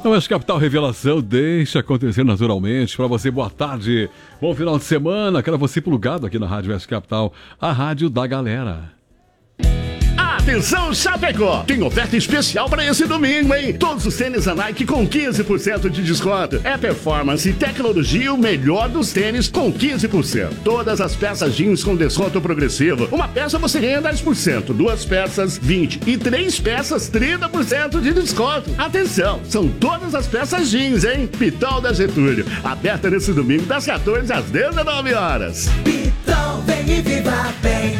Oeste Capital Revelação, deixa acontecer naturalmente. Para você, boa tarde, bom final de semana. Quero você plugado aqui na Rádio Oeste Capital, a rádio da galera. Atenção, Chapecó! Tem oferta especial para esse domingo, hein? Todos os tênis da Nike com 15% de desconto. É performance e tecnologia o melhor dos tênis com 15%. Todas as peças jeans com desconto progressivo. Uma peça você ganha 10%, duas peças 20% e três peças 30% de desconto. Atenção, são todas as peças jeans, hein? Pitol da Getúlio. Aberta nesse domingo das 14 às 19 horas. Pitol, vem e viva bem.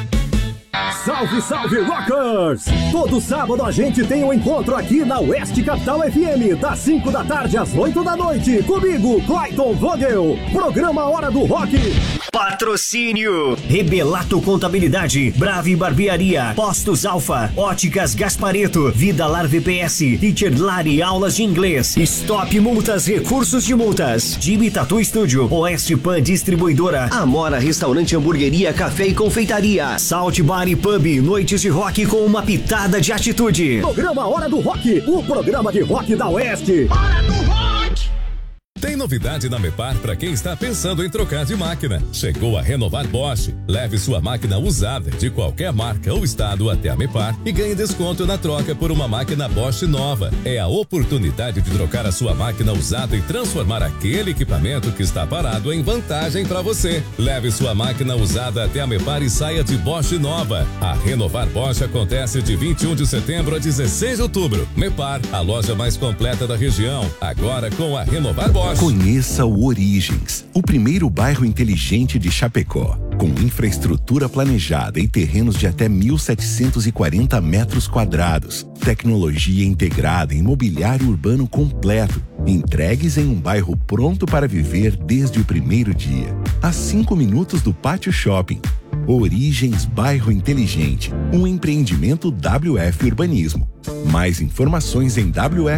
Salve, salve, rockers! Todo sábado a gente tem um encontro aqui na Oeste Capital FM, das 5 da tarde às 8 da noite. Comigo, Clayton Vogel. Programa Hora do Rock. Patrocínio: Rebelato Contabilidade, Brave Barbearia, Postos Alfa, Óticas Gaspareto, Vida Lar VPS, Teacher Lari Aulas de Inglês, Stop Multas, Recursos de Multas, Jimmy Tattoo Studio, Oeste Pan Distribuidora, Amora Restaurante Hamburgueria, Café e Confeitaria, Salt Bar e Pub, noites de rock com uma pitada de atitude. Programa Hora do Rock, o programa de rock da Oeste. Hora do Rock! Tem novidade na Mepar para quem está pensando em trocar de máquina. Chegou a Renovar Bosch. Leve sua máquina usada de qualquer marca ou estado até a Mepar e ganhe desconto na troca por uma máquina Bosch nova. É a oportunidade de trocar a sua máquina usada e transformar aquele equipamento que está parado em vantagem para você. Leve sua máquina usada até a Mepar e saia de Bosch nova. A Renovar Bosch acontece de 21 de setembro a 16 de outubro. Mepar, a loja mais completa da região. Agora com a Renovar Bosch. Conheça o Origens, o primeiro bairro inteligente de Chapecó, com infraestrutura planejada e terrenos de até 1.740 metros quadrados, tecnologia integrada em mobiliário urbano completo, entregues em um bairro pronto para viver desde o primeiro dia, a 5 minutos do Pátio Shopping. Origens Bairro Inteligente, um empreendimento WF Urbanismo. Mais informações em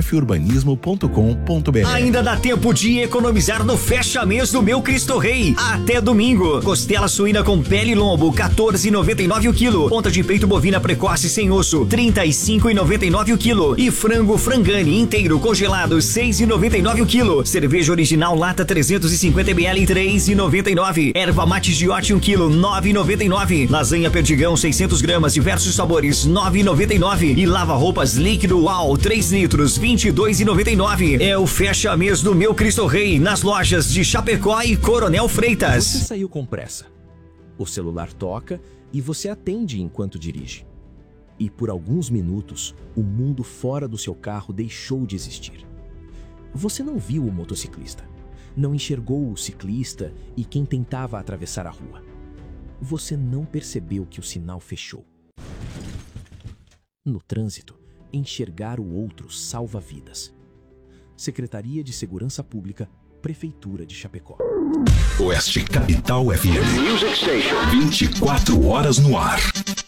wfurbanismo.com.br. Ainda dá tempo de economizar no Fecha Mês do Meu Cristo Rei. Até domingo. Costela suína com pele e lombo, R$14,99 o quilo. Ponta de peito bovina precoce sem osso, R$35,99 o quilo. E frango frangani inteiro congelado, R$6,99 o quilo. Cerveja original lata 350 ml, R$3,99. Erva mate giote 1 quilo, R$9,99. Lasanha perdigão 600 gramas, diversos sabores, R$9,99. E lava-roupas líquido UAU 3 litros, R$22,99. É o Fecha Mês do Meu Cristo Rei nas lojas de Chapecó e Coronel Freitas. Você saiu com pressa. O celular toca e você atende enquanto dirige. E por alguns minutos, o mundo fora do seu carro deixou de existir. Você não viu o motociclista, não enxergou o ciclista e quem tentava atravessar a rua. Você não percebeu que o sinal fechou. No trânsito, enxergar o outro salva vidas. Secretaria de Segurança Pública, Prefeitura de Chapecó. Oeste Capital FM. 24 horas no ar.